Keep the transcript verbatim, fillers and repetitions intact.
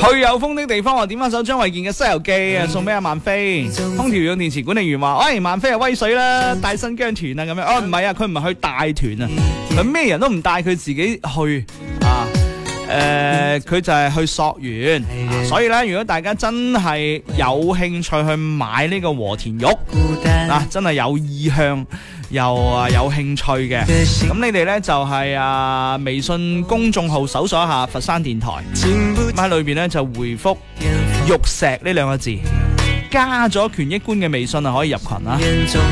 去有風的地方，我點翻首張衛健嘅《西遊記》啊，送俾阿萬飛。空調用電池管理員話：喂，萬飛係威水啦，帶新疆團啊咁樣。哦，唔係啊，佢唔係去帶團啊，佢咩人都唔帶，佢自己去啊。誒、呃，佢就係去溯源、啊，所以咧，如果大家真係有興趣去買呢個和田玉啊，真係有意向又啊有興趣嘅，咁你哋咧就係、是、啊微信公眾號搜索一下佛山電台，咁喺裏邊咧就回覆玉石呢兩個字，加咗權益官嘅微信啊可以入群啦。